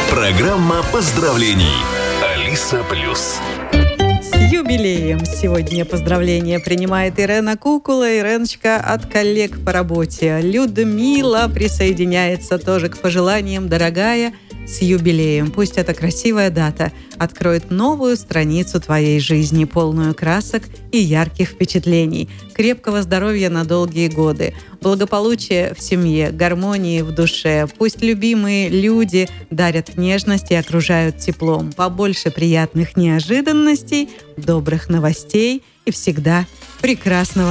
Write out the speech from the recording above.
Программа поздравлений. Алиса Плюс. С юбилеем сегодня поздравления принимает Ирена Кукула. Иреночка, от коллег по работе Людмила присоединяется тоже к пожеланиям. Дорогая, с юбилеем. Пусть эта красивая дата откроет новую страницу твоей жизни, полную красок и ярких впечатлений. Крепкого здоровья на долгие годы, благополучия в семье, гармонии в душе. Пусть любимые люди дарят нежность и окружают теплом. Побольше приятных неожиданностей, добрых новостей и всегда прекрасного